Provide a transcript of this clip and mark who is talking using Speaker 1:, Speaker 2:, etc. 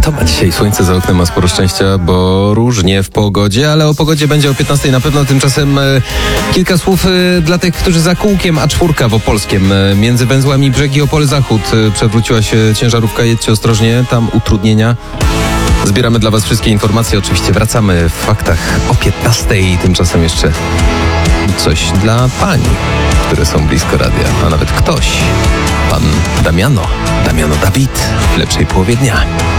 Speaker 1: lato ma dzisiaj, słońce za oknem, ma sporo szczęścia, bo różnie w pogodzie, ale o pogodzie będzie o 15 na pewno. Tymczasem kilka słów dla tych, którzy za kółkiem A4 w Opolskiem. Między węzłami Brzegi Opole Zachód przewróciła się ciężarówka, jedźcie ostrożnie, tam utrudnienia. Zbieramy dla Was wszystkie informacje, oczywiście wracamy w faktach o 15. Tymczasem jeszcze coś dla pań, które są blisko radia, a nawet ktoś, pan Damiano Dawid w lepszej połowie dnia.